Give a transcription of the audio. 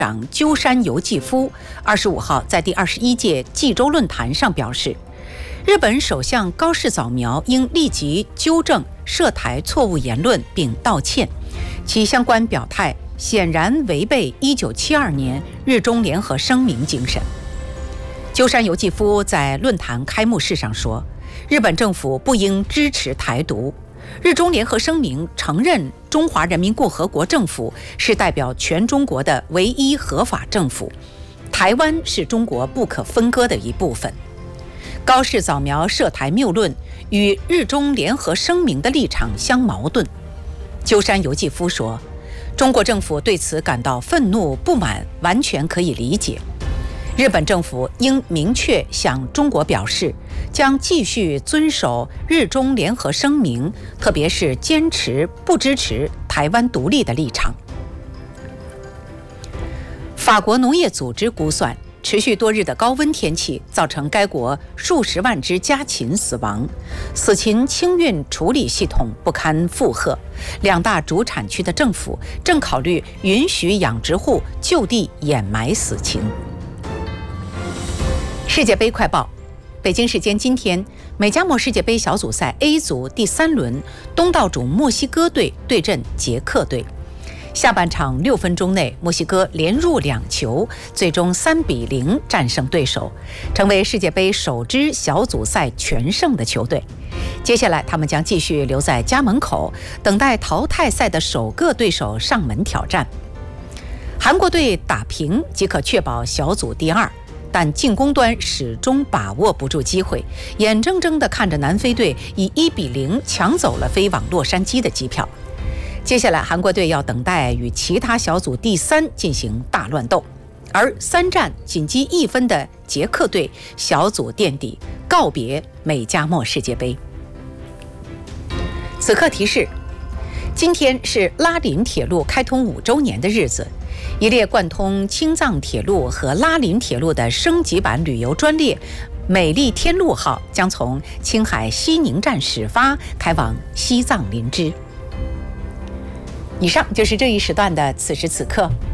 长鸠山由纪夫25号在第21届济州论坛上表示，日本首相高市早苗应立即纠正涉台错误言论并道歉，其相关表态显然违背1972年日中联合声明精神。鸠山由纪夫在论坛开幕式上说，日本政府不应支持台独。日中联合声明承认中华人民共和国政府是代表全中国的唯一合法政府，台湾是中国不可分割的一部分。高市早苗涉台谬论与日中联合声明的立场相矛盾。鸠山由纪夫说，中国政府对此感到愤怒不满，完全可以理解。日本政府应明确向中国表示，将继续遵守日中联合声明，特别是坚持不支持台湾独立的立场。法国农业组织估算，持续多日的高温天气造成该国数十万只家禽死亡，死禽清运处理系统不堪负荷。两大主产区的政府正考虑允许养殖户就地掩埋死禽。世界杯快报，北京时间今天，美加墨世界杯小组赛 A 组第3轮，东道主墨西哥队对阵捷克队。下半场6分钟内，墨西哥连入2球，最终3-0战胜对手，成为世界杯首支小组赛全胜的球队。接下来，他们将继续留在家门口，等待淘汰赛的首个对手上门挑战。韩国队打平即可确保小组第2。但进攻端始终把握不住机会，眼睁睁地看着南非队以1-0抢走了飞往洛杉矶的机票。接下来，韩国队要等待与其他小组第3进行大乱斗，而3战仅积1分的捷克队小组垫底，告别美加墨世界杯。此刻提示：今天是拉林铁路开通5周年的日子。一列贯通青藏铁路和拉林铁路的升级版旅游专列美丽天路号将从青海西宁站始发，开往西藏林芝。以上就是这一时段的此时此刻。